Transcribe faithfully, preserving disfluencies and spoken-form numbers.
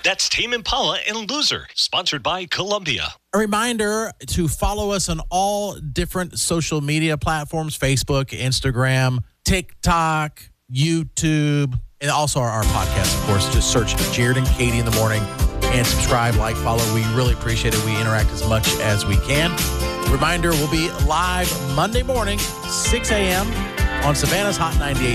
That's Tame Impala and Loser, sponsored by Columbia. A reminder to follow us on all different social media platforms, Facebook, Instagram, TikTok, YouTube, and also our, our podcast, of course. Just search Jared and Katie in the morning and subscribe, like, follow. We really appreciate it. We interact as much as we can. Reminder, we'll be live Monday morning, six a.m. on Savannah's Hot ninety-eight